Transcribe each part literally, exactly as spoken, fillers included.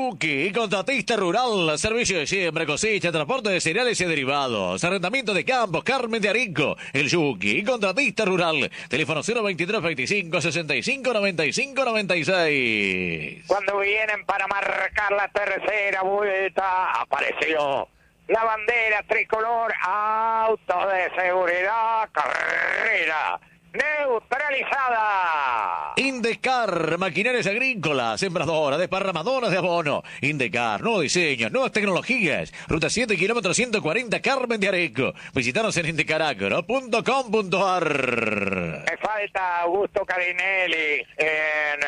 Yuki, contratista rural, servicio de siembra, cosecha, transporte de cereales y derivados, arrendamiento de campos, Carmen de Arico. El Yuki, contratista rural, teléfono cero veintitrés veinticinco sesenta y cinco noventa y cinco noventa y seis. Cuando vienen para marcar la tercera vuelta, apareció la bandera tricolor, auto de seguridad, carrera neutralizada. Indecar, maquinarias agrícolas, sembradoras, desparramadoras de abono. Indecar, nuevos diseños, nuevas tecnologías. Ruta siete, kilómetro ciento cuarenta, Carmen de Areco. Visítanos en indecaragro punto com punto ar. Me falta Augusto Carinelli en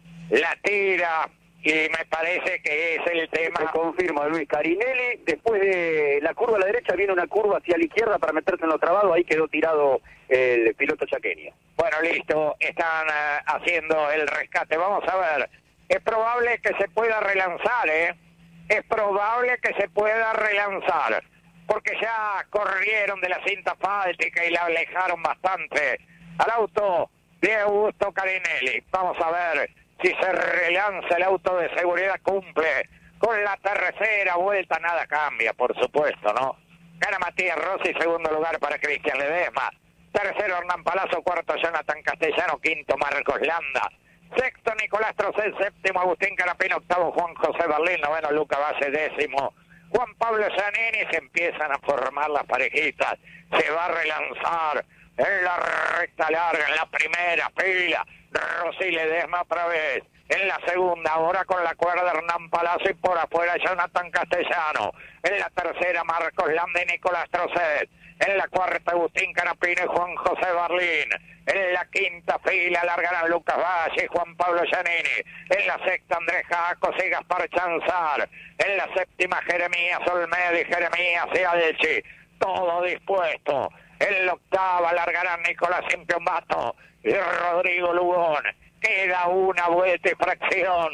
la tira. Y me parece que es el tema. Te confirmo, Luis Carinelli. Después de la curva a la derecha viene una curva hacia la izquierda para meterse en lo trabado. Ahí quedó tirado el piloto chaqueño. Bueno, listo. Están uh, haciendo el rescate. Vamos a ver. Es probable que se pueda relanzar, ¿eh? Es probable que se pueda relanzar. Porque ya corrieron de la cinta asfáltica y la alejaron bastante al auto de Augusto Carinelli. Vamos a ver si se relanza el auto de seguridad, cumple con la tercera vuelta, nada cambia, por supuesto, ¿no? Gana Matías Rossi, segundo lugar para Cristian Ledesma, tercero Hernán Palazzo, cuarto Jonathan Castellano, quinto Marcos Landa, sexto Nicolás Trocel, séptimo Agustín Carapino, octavo Juan José Berlín, noveno Luca Valle, décimo Juan Pablo Giannini. Se empiezan a formar las parejitas, se va a relanzar en la recta larga, en la primera fila Rossi Ledesma otra vez, en la segunda, ahora con la cuerda Hernán Palazzo y por afuera Jonathan Castellano, en la tercera Marcos Landa y Nicolás Trocet, en la cuarta Agustín Carapino y Juan José Berlín, en la quinta fila largarán Lucas Valle y Juan Pablo Giannini, en la sexta Andrés Jacos y Gaspar Chanzar, en la séptima Jeremías Olmedo y Jeremías y Alchi, todo dispuesto. En la octava largarán Nicolás Impiombato y Rodrigo Lugón. Queda una vuelta y fracción.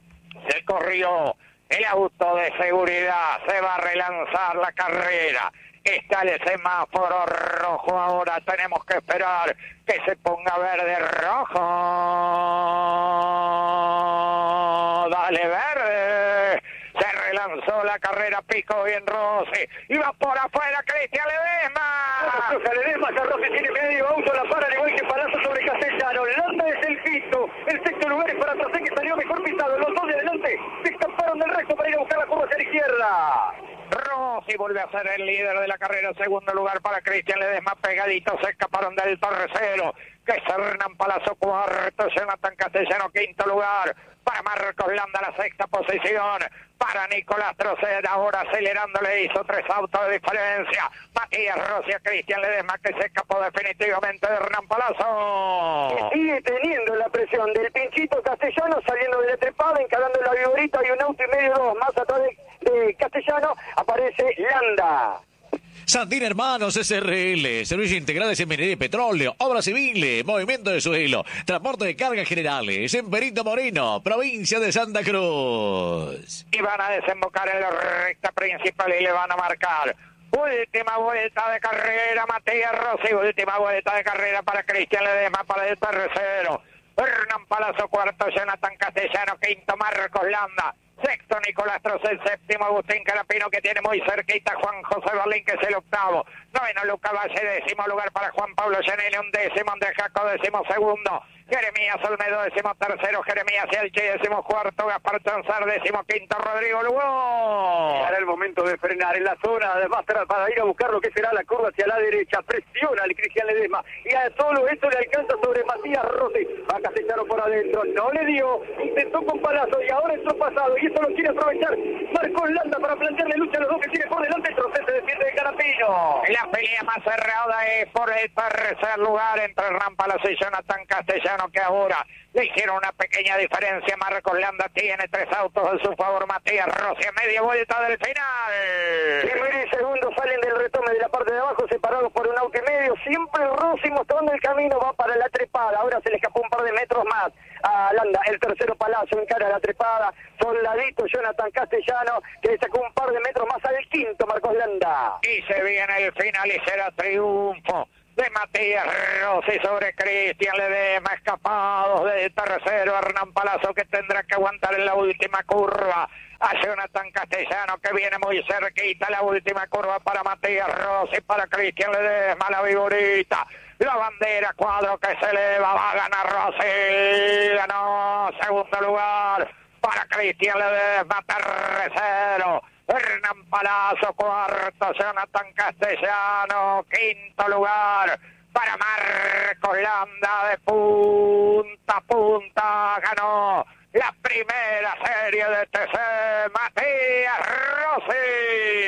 Se corrió el auto de seguridad. Se va a relanzar la carrera. Está el semáforo rojo. Ahora tenemos que esperar que se ponga verde rojo. Dale verde. Se relanzó la carrera, pico bien Rossi. Y va por afuera Cristian Ledesma. Ledesma, ya Rossi tiene medio auto, la para al igual que Palazzo sobre Castellano. Landa es el quinto. El sexto lugar es para Trocel, que salió mejor pisado. Los dos de adelante se escaparon del resto para ir a buscar la curva hacia la izquierda. Rossi vuelve a ser el líder de la carrera, segundo lugar para Cristian Ledesma, pegadito se escaparon del tercero, que es Hernán Palazzo, cuarto, Jonathan Castellano, quinto lugar, para Marcos Landa la sexta posición, para Nicolás Trocet, ahora acelerando le hizo tres autos de diferencia, Matías Rossi a Cristian Ledesma, que se escapó definitivamente de Hernán Palazzo. Sigue teniendo la presión del pinchito Castellano saliendo de la trepada, encarando la viborita y un auto y medio dos más atrás de, de Castellano aparece Landa. Sandín Hermanos S R L, servicio integral de minería y petróleo, obras civiles, movimiento de suelo, transporte de cargas generales, en Perito Moreno, provincia de Santa Cruz. Y van a desembocar en la recta principal y le van a marcar última vuelta de carrera, Matías Rossi, última vuelta de carrera para Cristian Ledesma, para el tercero, Hernán Palazzo, cuarto, Jonathan Castellano, quinto, Marcos Landa, sexto Nicolás Trocel, séptimo Agustín Carapino, que tiene muy cerquita Juan José Berlín, que es el octavo, noveno Luca Valle, décimo lugar para Juan Pablo Giannini, un décimo Andrés Jaco, décimo segundo Jeremías Olmedo, décimo tercero Jeremías Elche, décimo cuarto Gaspar Chanzar, décimo quinto Rodrigo Lugo. Será el momento de frenar en la zona, además para ir a buscar lo que será la curva hacia la derecha, presiona al Cristian Ledesma y a solo eso le alcanza sobre Matías Rossi, a Castellano por adentro, no le dio, intentó con Palazzo y ahora entró pasado y esto lo quiere aprovechar Marcos Landa para plantearle lucha a los dos que tiene por delante. Trocel se defiende de Carapino. La pelea más cerrada es por el tercer lugar entre Hernán Palazzo y Jonathan Castellano, que ahora le hicieron una pequeña diferencia. Marcos Landa tiene tres autos en su favor. Matías Rossi a media vuelta del final. Primero y segundo salen del retome de la parte de abajo, separados por un auto y medio. Siempre Rossi mostrando el camino, va para la trepada. Ahora se le escapó un par de metros más a Landa. El tercero Palazzo encara la trepada. Soldadito Jonathan Castellano, que le sacó un par de metros más al quinto Marcos Landa. Y se viene el final y será triunfo de Matías Rossi sobre Cristian Ledesma, escapados del tercero Hernán Palazzo, que tendrá que aguantar en la última curva a Jonathan Castellano, que viene muy cerquita. La última curva para Matías Rossi, para Cristian Ledesma, la vigorita. La bandera cuadro que se eleva, va a ganar Rossi. Ganó, segundo lugar para Cristian Ledesma, tercero. Hernán Palazzo, cuarto. Jonathan Castellano, quinto lugar para Marcos Landa, de punta a punta. Ganó la primera serie de T C, Matías Rossi.